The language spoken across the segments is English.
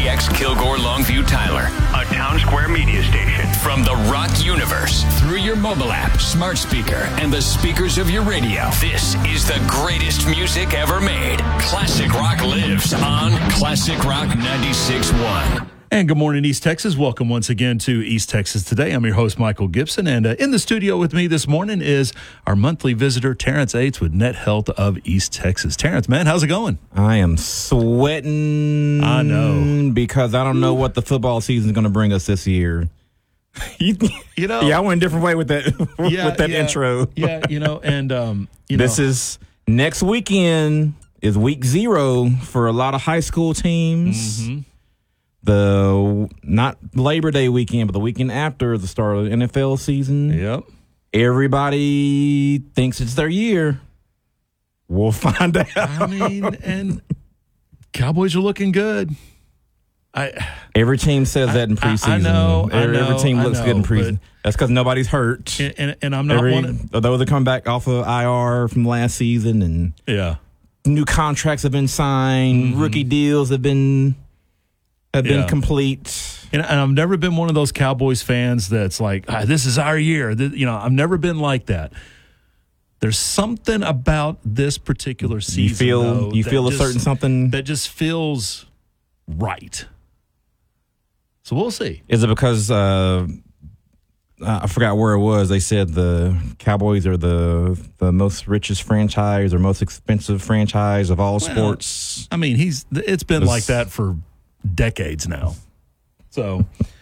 KTX Kilgore Longview Tyler, a Town Square media station. From the rock universe, through your mobile app, smart speaker, and the speakers of your radio. This is the greatest music ever made. Classic Rock lives on Classic Rock 96.1. And good morning, East Texas. Welcome once again to East Texas Today. I'm your host, Michael Gibson. And in the studio with me this morning is our monthly visitor, Terrence Ates with Net Health of East Texas. Terrence, man, how's it going? I am sweating. I know. Because I don't know what the football season is going to bring us this year. You know. Yeah, I went a different way with that intro. Yeah, This is next weekend is week 0 for a lot of high school teams. Mm-hmm. Not Labor Day weekend, but the weekend after the start of the NFL season. Yep. Everybody thinks it's their year. We'll find out. I mean, and Cowboys are looking good. Every team says that in preseason. I know. Every team looks good in preseason. That's because nobody's hurt. And I'm not one. Although they're coming back off of IR from last season, and new contracts have been signed, rookie deals have been complete. And I've never been one of those Cowboys fans that's like, this is our year. I've never been like that. There's something about this particular season. You feel a certain something that just feels right. So we'll see. Is it because I forgot where it was? They said the Cowboys are the most richest franchise or most expensive franchise of all sports. I mean, it's been like that for decades now. So,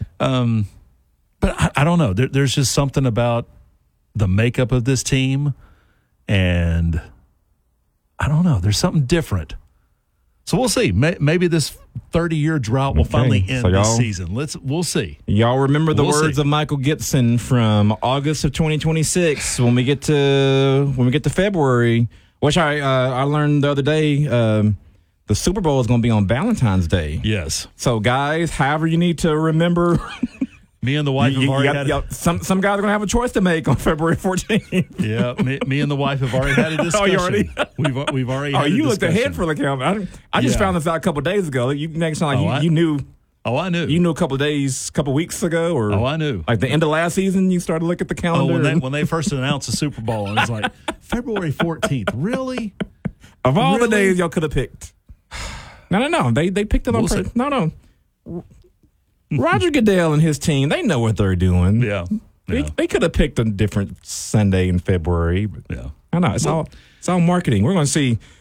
but I don't know. There's just something about the makeup of this team, and I don't know. There's something different. So we'll see. Maybe this 30-year drought will finally end this season. We'll see. Y'all remember the words of Michael Gibson from August of 2026 when we get to February, which I learned the other day. The Super Bowl is going to be on Valentine's Day. Yes. So, guys, however you need to remember. Me and the wife have already had some guys are going to have a choice to make on February 14th. Yeah, me and the wife have already had a discussion. Oh, you already? We've already had a discussion. You looked ahead for the calendar. I just found this out a couple of days ago. You next time you knew. Oh, I knew. You knew a couple of weeks ago, or I knew. Like the end of last season, you started to look at the calendar. When they first announced the Super Bowl, and it's like February 14th. Really? Of all the days y'all could have picked. No. They picked it on purpose. No. Roger Goodell and his team, they know what they're doing. Yeah. They could have picked a different Sunday in February. But yeah. I know. It's all marketing. We're going to see